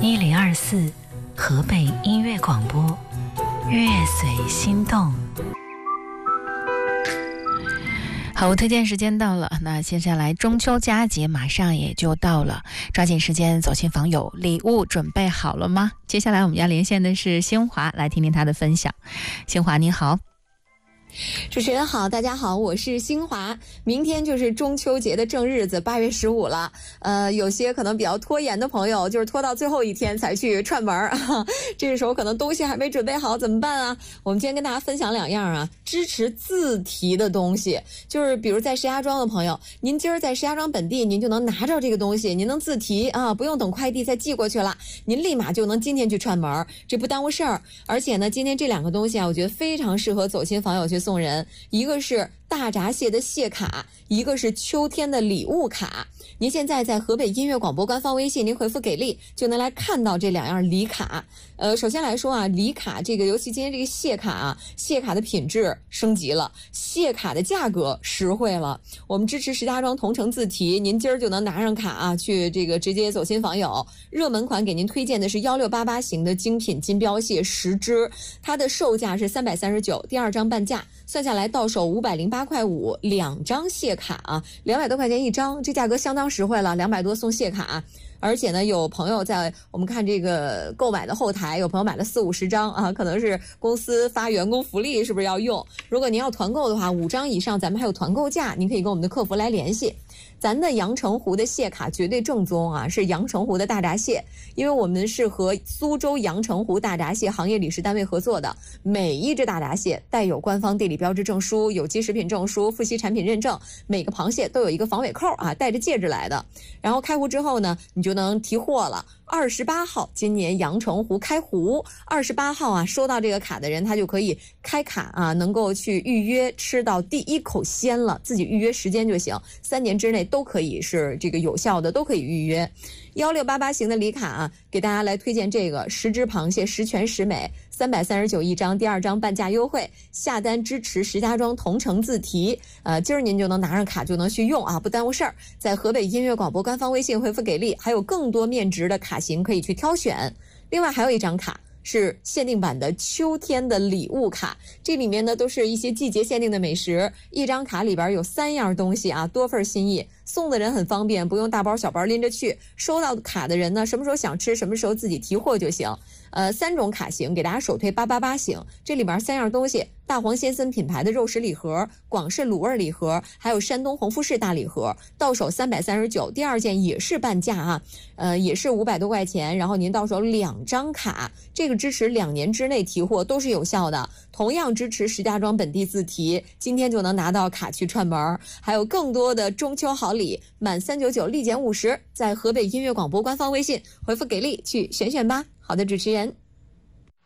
1024河北音乐广播，乐随心动。好物推荐时间到了，那接下来中秋佳节马上也就到了，抓紧时间走亲访友，礼物准备好了吗？接下来我们要连线的是新华，来听听他的分享。新华您好。 主持人好，大家好，我是新华。明天就是中秋节的正日子，8月15了。有些可能比较拖延的朋友，就是拖到最后一天才去串门啊，这个时候可能东西还没准备好，怎么办啊？我们今天跟大家分享2样啊，支持自提的东西，就是比如在石家庄的朋友，您今儿在石家庄本地，您就能拿着这个东西，您能自提啊，不用等快递再寄过去了，您立马就能今天去串门，这不耽误事儿。而且呢，今天这2个东西啊，我觉得非常适合走亲访友去送人，一个是大闸蟹的蟹卡，一个是秋天的礼物卡。您现在在河北音乐广播官方微信，您回复给力就能来看到这2样礼卡。首先来说啊，礼卡这个，尤其今天这个蟹卡啊，蟹卡的品质升级了，蟹卡的价格实惠了。我们支持石家庄同城自提，您今儿就能拿上卡啊，去这个直接走亲访友。热门款给您推荐的是1688型的精品金标蟹10只，它的售价是339，第2张半价，算下来到手508块5，2张蟹卡啊，200多块钱一张，这价格相当实惠了，200多送蟹卡。而且呢，有朋友在我们看这个购买的后台，有朋友买了40-50张啊，可能是公司发员工福利，是不是要用？如果您要团购的话，5张以上咱们还有团购价，您可以跟我们的客服来联系。咱的阳澄湖的蟹卡绝对正宗啊，是阳澄湖的大闸蟹，因为我们是和苏州阳澄湖大闸蟹行业理事单位合作的，每一只大闸蟹带有官方地理标志证书、有机食品证书、富硒产品认证，每个螃蟹都有一个防尾扣啊，带着戒指来的。然后开湖之后呢，你就能提货了。28号今年阳澄湖开湖，28号啊，收到这个卡的人他就可以开卡啊，能够去预约吃到第1口鲜了，自己预约时间就行，3年之内都可以是这个有效的，都可以预约。1688型的礼卡啊，给大家来推荐这个10只螃蟹10全10美，339一张，第2张半价优惠，下单支持石家庄同城自提。今儿您就能拿上卡就能去用啊，不耽误事儿。在河北音乐广播官方微信回复给力，还有更多面值的卡型可以去挑选。另外还有一张卡是限定版的秋天的礼物卡，这里面呢都是一些季节限定的美食，一张卡里边有3样东西啊，多份心意，送的人很方便，不用大包小包拎着去，收到卡的人呢什么时候想吃什么时候自己提货就行。3种卡型给大家首推888型，这里边3样东西，大黄先森品牌的肉食礼盒，广式卤味礼盒，还有山东红富士大礼盒，到手339，第2件也是半价啊，也是500多块钱，然后您到手2张卡，这个支持2年之内提货都是有效的，同样支持石家庄本地自提，今天就能拿到卡去串门。还有更多的中秋好礼，满399立减50，在河北音乐广播官方微信回复给力去选选吧。好的，主持人。